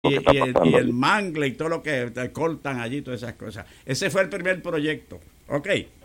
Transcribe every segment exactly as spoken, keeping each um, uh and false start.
lo y, que está y el, pasando. y el allí. mangle y todo lo que te cortan allí, todas esas cosas. Ese fue el primer proyecto. Ok.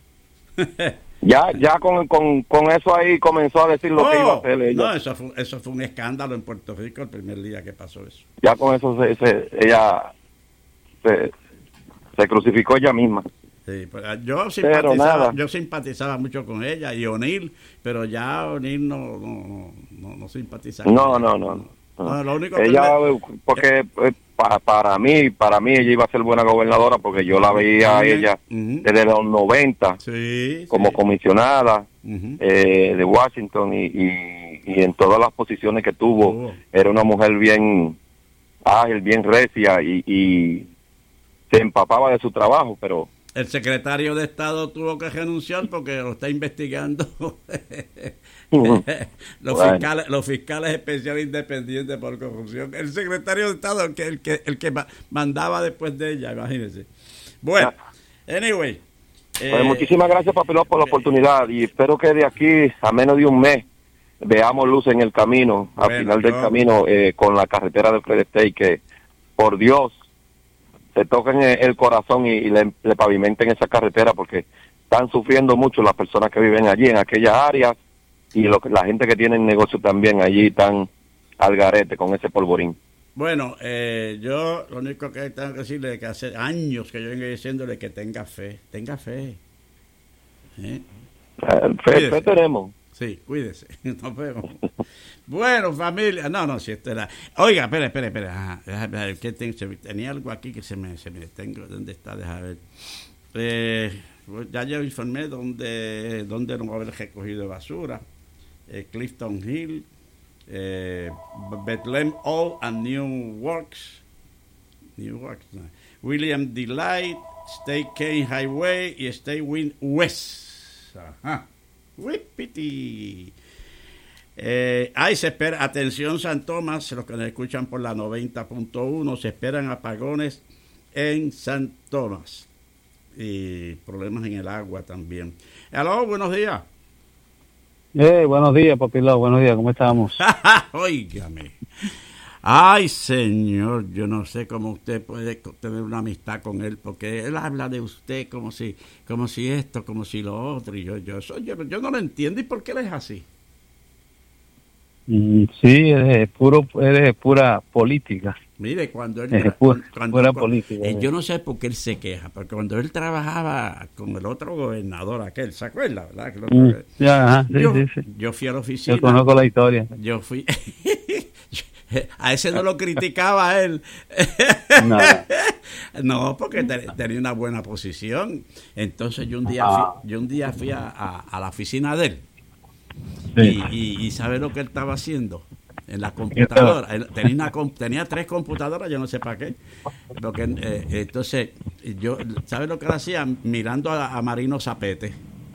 Ya, ya con, con, con eso ahí comenzó a decir lo que iba a Oh, hacer ella. no, eso fue, eso fue un escándalo en Puerto Rico el primer día que pasó eso. Ya con eso se, se- ella se, se crucificó ella misma. Sí, pues, yo Pero simpatizaba, nada. yo simpatizaba mucho con ella y O'Neill, pero ya O'Neill no, no, no, no simpatiza con No, ella. no, no, no. No, lo único que Ella, le- porque eh, pa- para mí, para mí ella iba a ser buena gobernadora porque yo la veía a También, ella ujú. desde los noventa Sí, como sí. comisionada Ujú. eh, de Washington y, y, y en todas las posiciones que tuvo Oh. era una mujer bien ágil, bien recia y, y se empapaba de su trabajo, pero El secretario de Estado tuvo que renunciar porque lo está investigando Ujú. los, Bueno. fiscales, los fiscales especiales independientes por corrupción. El secretario de Estado, el que, el que, el que ma- mandaba después de ella, imagínense. Bueno, anyway. Pues eh, muchísimas gracias, Papilón, por la oportunidad y espero que de aquí a menos de un mes veamos luz en el camino, al Bueno, final del yo- camino eh, con la carretera del Credit State, que por Dios se toquen el, el corazón y, y le, le pavimenten esa carretera porque están sufriendo mucho las personas que viven allí en aquellas áreas y lo que, la gente que tiene negocio también allí están al garete con ese polvorín. Bueno, eh, yo lo único que tengo que decirle es que hace años que yo vengo diciéndole que tenga fe, tenga fe. ¿Eh? Eh, fe, Cuídese. fe tenemos. Sí, cuídese. Nos vemos. Bueno, familia. No, no, si esto era. Oiga, espera, espera, espera. Ajá, déjame ver, ¿qué tengo? Se me- Tenía algo aquí que se me, se me tengo. ¿Dónde está? Déjame ver. Eh, pues ya yo informé dónde, dónde no va a haber recogido de basura. Eh, Clifton Hill, eh, Bethlehem Old and New Works. New Works. No. William Delight, State Kane Highway y State Wind West. Ajá. Whippity. Eh, ahí se espera, atención San Tomás, los que nos escuchan por la noventa punto uno, se esperan apagones en San Tomás y problemas en el agua también. Aló, buenos días. Eh, buenos días, Papilón, buenos días, ¿cómo estamos? Óigame. Ay, señor, yo no sé cómo usted puede co- tener una amistad con él, porque él habla de usted como si, como si esto, como si lo otro, y yo, yo, eso, yo, yo no lo entiendo, ¿y por qué él es así? Mm, sí, es puro, es pura política. Mire, cuando él... Es tra- pura, cuando- pura cuando- política. eh, eh. yo no sé por qué él se queja, porque cuando él trabajaba con el otro gobernador aquel, ¿se acuerda, verdad? Que el otro- Mm, ya, ajá, sí, yo, sí, sí. yo fui a la oficina... Yo conozco la historia. Yo fui... a ese no lo criticaba a él. No. No, porque te- tenía una buena posición. Entonces yo un día Ah. fui, yo un día fui a, a- a la oficina de él. Sí. Y, y, y ¿sabe lo que él estaba haciendo? En la computadora. Él tenía, una, com- tenía tres computadoras, yo no sé para qué. Porque, eh, entonces, yo, ¿sabe lo que él hacía? Mirando a, a Marino Zapete.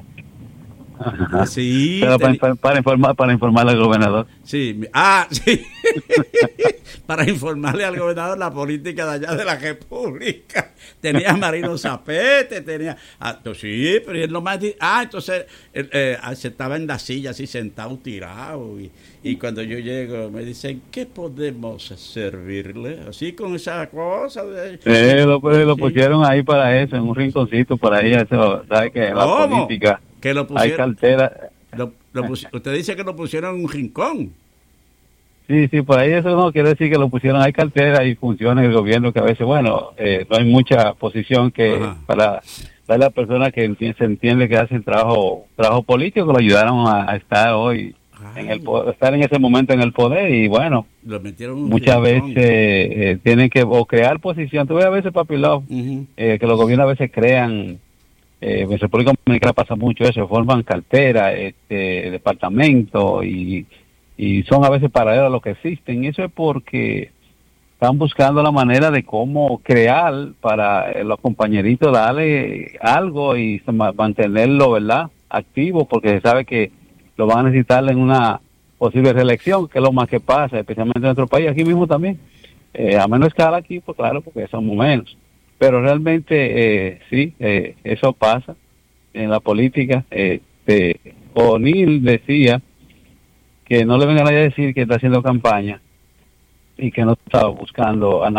Ajá. Sí, Pero para, tenía- para, para informar, para informarle al gobernador. Sí, mi- ah, sí. Para informarle al gobernador la política de allá de la República. Tenía a Marino Zapete, tenía. Ah, pues sí, pero él lo más. di- Ah, entonces él, eh, ah, se estaba en la silla así sentado, tirado. Y, y cuando yo llego, me dicen, ¿qué podemos servirle? Así con esa cosa. De, Eh, lo, pues, lo Sí. pusieron ahí para eso, en un rinconcito por ahí. Eso, ¿sabe que la ¿Cómo? política? Que lo Hay pusieron. cartera. Lo, lo pusi- usted dice que lo pusieron en un rincón. Sí, sí, por ahí eso no quiere decir que lo pusieron. Hay cartera y funciones del gobierno que a veces, bueno, eh, no hay mucha posición que Ajá. para para las personas que enti- se entiende que hacen trabajo trabajo político que lo ayudaron a, a estar hoy en el po- estar en ese momento en el poder y bueno, Lo metieron en un muchas rincón. veces eh, tienen que o crear posición. Tú ves a veces, Papilón, Ujú. eh, que los gobiernos a veces crean, eh, en República Dominicana pasa mucho eso, forman cartera, este, departamento y, y son a veces paralelos a lo que existen. Y eso es porque están buscando la manera de cómo crear para eh, los compañeritos darle algo y se ma- mantenerlo, ¿verdad?, activo, porque se sabe que lo van a necesitar en una posible reelección, que es lo más que pasa, especialmente en nuestro país, aquí mismo también. Eh, a menos escala aquí, pues claro, porque somos menos. Pero realmente, eh, sí, eh, eso pasa en la política. Este, O'Neill decía que no le vengan a decir que está haciendo campaña, y que no está buscando a nadie